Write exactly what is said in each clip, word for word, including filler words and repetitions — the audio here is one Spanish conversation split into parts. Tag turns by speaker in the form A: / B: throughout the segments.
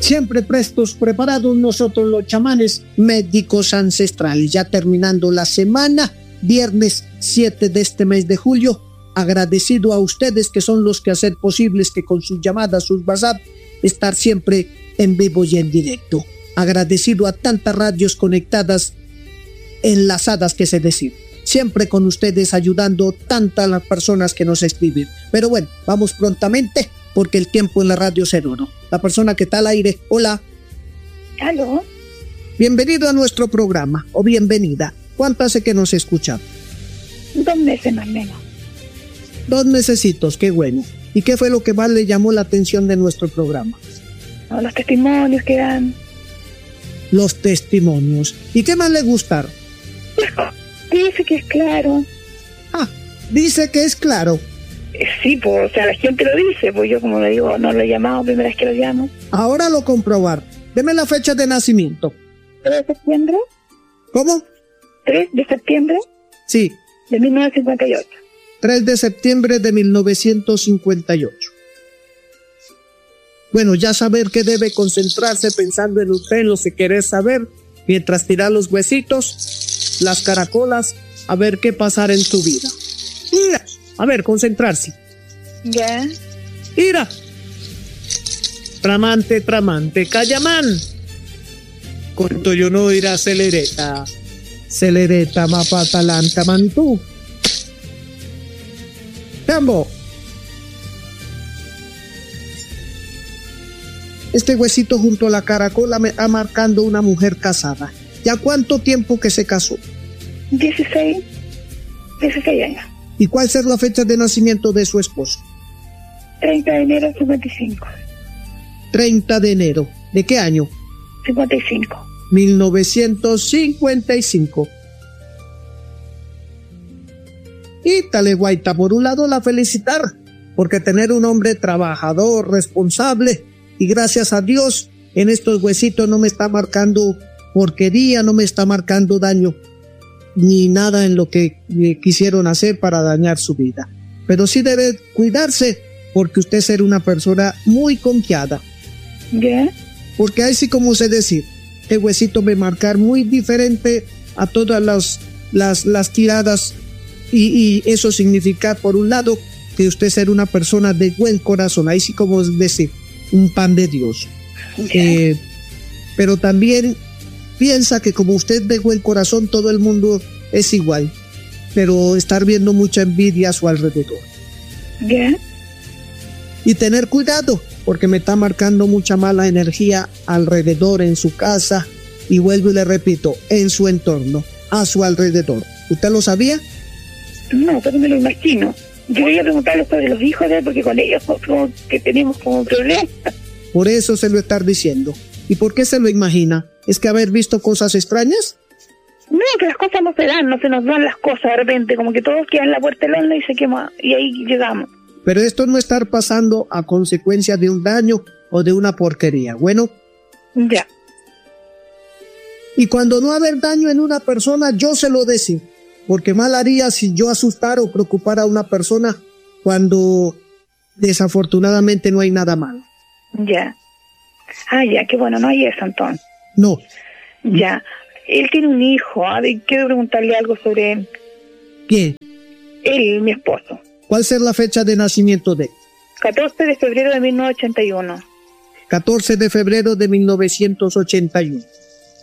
A: siempre prestos, preparados nosotros los chamanes médicos ancestrales. Ya terminando la semana, viernes siete de este mes de julio, agradecido a ustedes que son los que hacen posibles que con sus llamadas, sus WhatsApp, estar siempre en vivo y en directo. Agradecido a tantas radios conectadas, enlazadas que se decir. Siempre con ustedes ayudando tantas las personas que nos escriben. Pero bueno, vamos prontamente porque el tiempo en la radio es oro. La persona que está al aire, hola.
B: ¿Aló?
A: Bienvenido a nuestro programa, o bienvenida. ¿Cuánto hace que nos escuchan?
B: Dos meses más o menos.
A: Dos mesecitos, qué bueno. ¿Y qué fue lo que más le llamó la atención de nuestro programa?
B: No, los testimonios que dan.
A: Los testimonios. ¿Y qué más le gustaron?
B: Dice que es claro.
A: Ah, dice que es claro.
B: Eh, sí, pues, o sea, la gente lo dice, pues yo como le digo, no lo he llamado, primera vez que lo llamo.
A: Ahora lo comprobar. Deme la fecha de nacimiento.
B: ¿tres de septiembre?
A: ¿Cómo?
B: ¿tres de septiembre?
A: Sí.
B: De mil novecientos cincuenta y ocho.
A: tres de septiembre de mil novecientos cincuenta y ocho. Bueno, ya saber que debe concentrarse pensando en usted, en lo que quiere saber, mientras tira los huesitos, las caracolas, a ver qué pasará en tu vida. Mira, a ver, concentrarse.
B: Ya.
A: Mira. Tramante, tramante, Cayamán. Corto yo no irá celereta. Celereta, mapatalanta, mantú. Tambo. Este huesito junto a la caracola me está marcando una mujer casada. ¿Ya cuánto tiempo que se casó?
B: dieciséis. dieciséis años.
A: ¿Y cuál será la fecha de nacimiento de su esposo?
B: treinta de enero de cincuenta y cinco.
A: treinta de enero. ¿De qué año?
B: cincuenta y cinco.
A: mil novecientos cincuenta y cinco. Y Taleguaita, por un lado la felicitar, porque tener un hombre trabajador, responsable, y gracias a Dios, en estos huesitos no me está marcando porquería, no me está marcando daño, ni nada en lo que quisieron hacer para dañar su vida. Pero sí debe cuidarse, porque usted es una persona muy confiada.
B: ¿Ya?
A: Porque ahí sí como sé decir, el huesito me marcar muy diferente a todas las, las, las tiradas, y, y eso significa, por un lado, que usted ser una persona de buen corazón, ahí sí como decir, un pan de Dios. Eh, pero también piensa que como usted de buen corazón, todo el mundo es igual, pero estar viendo mucha envidia a su alrededor.
B: ¿Ya?
A: Y tener cuidado, porque me está marcando mucha mala energía alrededor, en su casa, y vuelvo y le repito, en su entorno, a su alrededor. ¿Usted lo sabía?
B: No, pero me lo imagino. Yo quería preguntarle sobre los hijos de él, porque con ellos como que tenemos como problemas.
A: Por eso se lo está diciendo. ¿Y por qué se lo imagina? ¿Es que haber visto cosas extrañas?
B: No, que las cosas no se dan, no se nos dan las cosas de repente, como que todos quedan en la puerta del horno y se quema, y ahí llegamos.
A: Pero esto no estar pasando a consecuencia de un daño o de una porquería. Bueno.
B: Ya.
A: Y cuando no haber daño en una persona, yo se lo decía. Porque mal haría si yo asustara o preocupara a una persona cuando desafortunadamente no hay nada malo.
B: Ya. Ah, ya, qué bueno, no hay eso entonces.
A: No.
B: Ya. Él tiene un hijo, a ver, quiero preguntarle algo sobre él.
A: ¿Quién?
B: Él, mi esposo.
A: ¿Cuál será la fecha de nacimiento de él?
B: catorce de febrero de mil novecientos ochenta y uno.
A: catorce de febrero de mil novecientos ochenta y uno.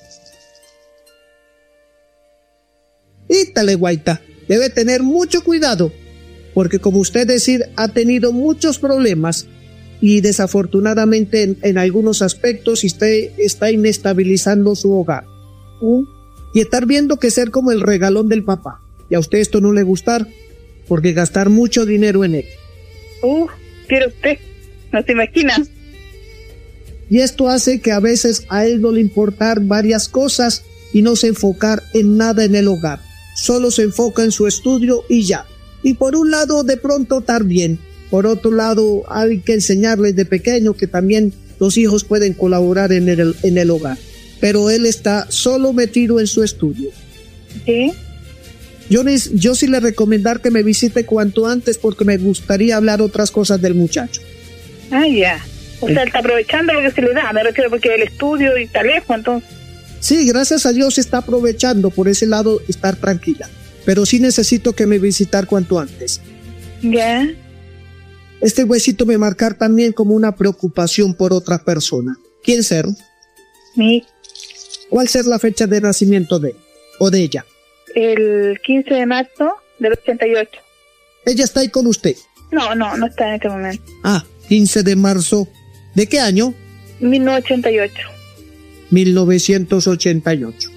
A: Y Taleguaita, debe tener mucho cuidado, porque como usted decir, ha tenido muchos problemas y desafortunadamente en, en algunos aspectos usted está inestabilizando su hogar. ¿Mm? Y estar viendo que ser como el regalón del papá. Y a usted esto no le gustar, porque gastar mucho dinero en él.
B: Uh, quiere usted, no se imagina.
A: Y esto hace que a veces a él no le importar varias cosas y no se enfocar en nada en el hogar. Solo se enfoca en su estudio y ya. Y por un lado de pronto estar bien. Por otro lado hay que enseñarles de pequeño que también los hijos pueden colaborar en el, en el hogar. Pero él está solo metido en su estudio.
B: ¿Sí?
A: Yo, yo sí le recomendar que me visite cuanto antes porque me gustaría hablar otras cosas del muchacho.
B: Ah, ya. O sea, él está aprovechando lo que se le da, me refiero porque el estudio y está lejos, entonces.
A: Sí, gracias a Dios está aprovechando por ese lado estar tranquila. Pero sí necesito que me visitar cuanto antes.
B: Ya.
A: Este huesito me marcar también como una preocupación por otra persona. ¿Quién ser?
B: Mi.
A: ¿Cuál ser la fecha de nacimiento de él o de ella?
B: El quince de marzo del ochenta y ocho.
A: ¿Ella está ahí con usted?
B: No, no, no está en este momento.
A: Ah, quince de marzo. ¿De qué año?
B: mil novecientos ochenta y ocho.
A: mil novecientos ochenta y ocho.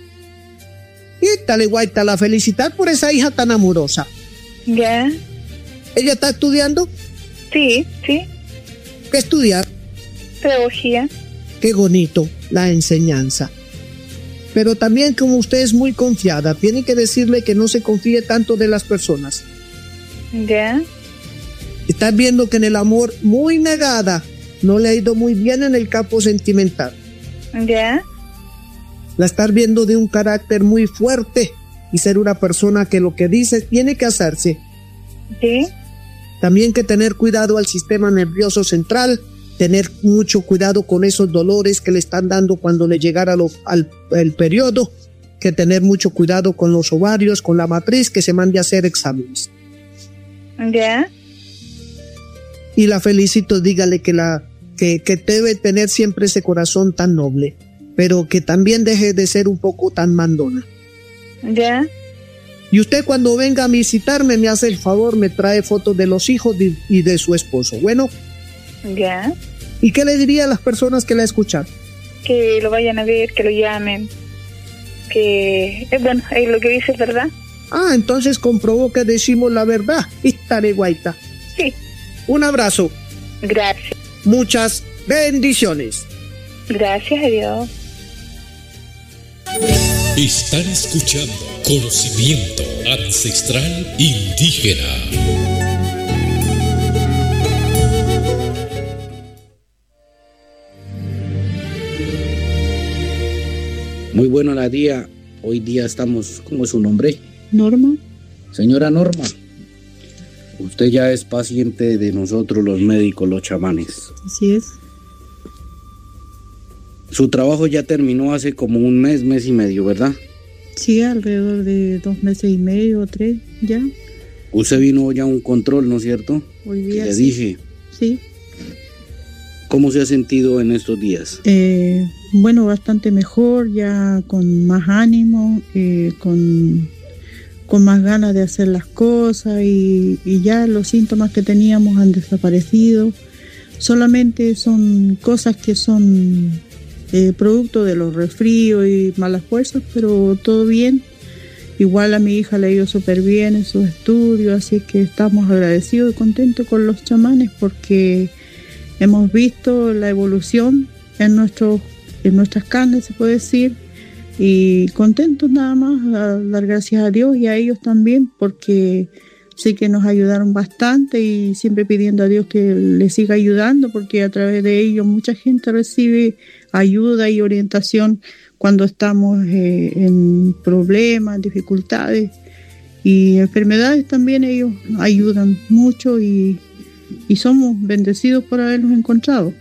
A: Y tal guaita, la felicitar por esa hija tan amorosa.
B: Ya.
A: ¿Ella está estudiando?
B: Sí, sí.
A: ¿Qué estudiar?
B: Pedagogía.
A: Qué bonito, la enseñanza. Pero también, como usted es muy confiada, tiene que decirle que no se confíe tanto de las personas.
B: Ya.
A: Estás viendo que en el amor muy negada, no le ha ido muy bien en el campo sentimental.
B: Ya.
A: La estás viendo de un carácter muy fuerte y ser una persona que lo que dice tiene que hacerse.
B: Sí.
A: También que tener cuidado al sistema nervioso central, tener mucho cuidado con esos dolores que le están dando cuando le llegara lo, al el periodo, que tener mucho cuidado con los ovarios, con la matriz, que se mande a hacer exámenes.
B: Ya.
A: Y la felicito, dígale que, la, que, que debe tener siempre ese corazón tan noble, pero que también deje de ser un poco tan mandona.
B: Ya.
A: Y usted cuando venga a visitarme me hace el favor, me trae fotos de los hijos de, y de su esposo. Bueno.
B: Ya.
A: ¿Y qué le diría a las personas que la escuchan?
B: Que lo vayan a ver, que lo llamen. Que, eh, bueno, eh, lo que dice es verdad.
A: Ah, entonces comprobó que decimos la verdad. Estaré guaita.
B: Sí.
A: Un abrazo.
B: Gracias.
A: Muchas bendiciones.
B: Gracias a Dios.
C: Están escuchando Conocimiento Ancestral Indígena.
D: Muy bueno la día. Hoy día estamos, ¿cómo es su nombre?
E: Norma.
D: Señora Norma, usted ya es paciente de nosotros los médicos, los chamanes.
E: Así es.
D: Su trabajo ya terminó hace como un mes, mes y medio, ¿verdad?
E: Sí, alrededor de dos meses y medio o tres ya.
D: Usted vino ya a un control, ¿no es cierto?
E: Hoy día
D: le
E: sí.
D: dije.
E: Sí.
D: ¿Cómo se ha sentido en estos días?
E: Eh, bueno, bastante mejor, ya con más ánimo, eh, con, con más ganas de hacer las cosas y, y ya los síntomas que teníamos han desaparecido. Solamente son cosas que son eh, producto de los resfríos y malas fuerzas, pero todo bien. Igual a mi hija le ha ido súper bien en sus estudios, así que estamos agradecidos y contentos con los chamanes porque hemos visto la evolución en, nuestro, en nuestras carnes, se puede decir, y contentos nada más, a dar gracias a Dios y a ellos también, porque sí que nos ayudaron bastante y siempre pidiendo a Dios que les siga ayudando, porque a través de ellos mucha gente recibe ayuda y orientación cuando estamos eh, en problemas, dificultades y enfermedades también. Ellos ayudan mucho y y somos bendecidos por haberlos encontrado.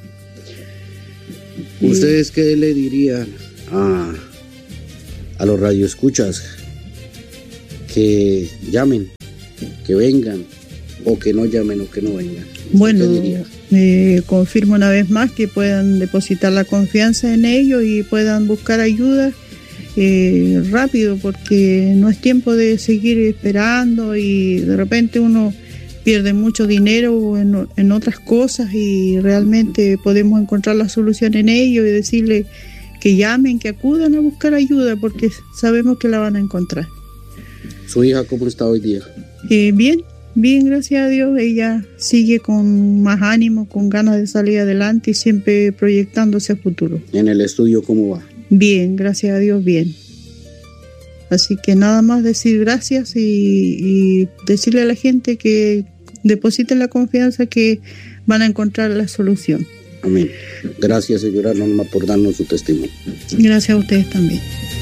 D: ¿Ustedes qué le dirían a, a los radioescuchas? Que llamen, que vengan, o que no llamen o que no vengan.
E: Bueno, eh, confirmo una vez más que puedan depositar la confianza en ellos y puedan buscar ayuda eh, rápido, porque no es tiempo de seguir esperando y de repente uno pierde mucho dinero en, en otras cosas y realmente podemos encontrar la solución en ello y decirle que llamen, que acudan a buscar ayuda porque sabemos que la van a encontrar.
D: ¿Su hija cómo está hoy día?
E: Eh, bien, bien, gracias a Dios. Ella sigue con más ánimo, con ganas de salir adelante y siempre proyectándose a futuro.
D: ¿En el estudio cómo va?
E: Bien, gracias a Dios, bien. Así que nada más decir gracias y, y decirle a la gente que depositen la confianza que van a encontrar la solución.
D: Amén. Gracias, señora Norma, por darnos su testimonio.
E: Gracias a ustedes también.